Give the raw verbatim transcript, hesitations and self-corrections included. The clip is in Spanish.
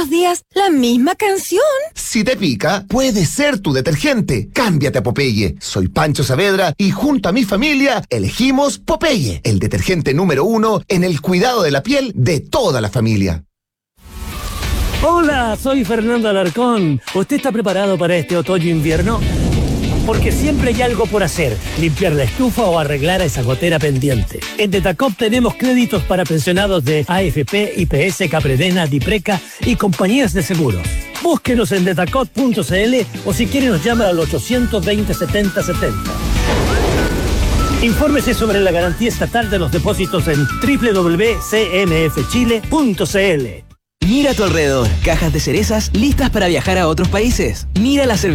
los días la misma canción. Si te pica, puede ser tu detergente. Cámbiate a Popeye. Soy Pancho Saavedra y junto a mi familia elegimos Popeye, el detergente número uno en el cuidado de la piel de toda la familia. Hola, soy Fernando Alarcón. ¿Usted está preparado para este otoño-invierno? Porque siempre hay algo por hacer, limpiar la estufa o arreglar a esa gotera pendiente. En Detacop tenemos créditos para pensionados de A F P, I P S, Capredena, Dipreca y compañías de seguros. Búsquenos en detacop punto c l o si quiere nos llama al ochocientos veinte, setenta setenta. Infórmese sobre la garantía estatal de los depósitos en doble u doble u doble u punto c m f chile punto c l. Mira a tu alrededor, cajas de cerezas listas para viajar a otros países. Mira la cerveza